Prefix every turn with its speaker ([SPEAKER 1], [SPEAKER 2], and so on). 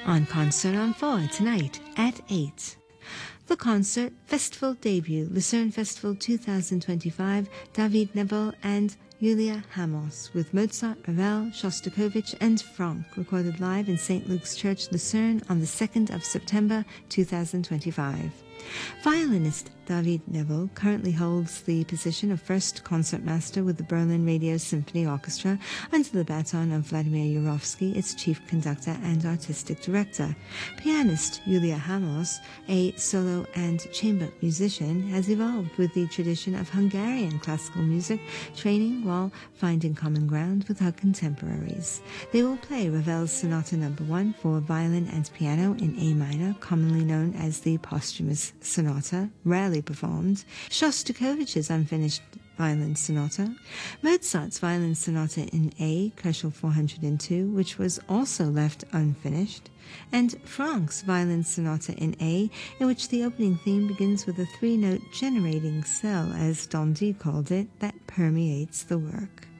[SPEAKER 1] On Concert on 4 tonight at 8. The concert, festival debut, Lucerne Festival 2025, David Nebel and Julia Hamos, with Mozart, Ravel, Shostakovich and Franck, recorded live in St. Luke's Church, Lucerne on the 2nd of September 2025. Violinist David Nebel currently holds the position of first concertmaster with the Berlin Radio Symphony Orchestra under the baton of Vladimir Yurovsky, its chief conductor and artistic director. Pianist Julia Hamos, a solo and chamber musician, has evolved with the tradition of Hungarian classical music, training while finding common ground with her contemporaries. They will play Ravel's Sonata No. 1 for violin and piano in A minor, commonly known as the Posthumous Sonata, rarely performed, Shostakovich's unfinished violin sonata, Mozart's violin sonata in A, Kochel 402, which was also left unfinished, and Franck's violin sonata in A, in which the opening theme begins with a three-note generating cell, as Dondi called it, that permeates the work.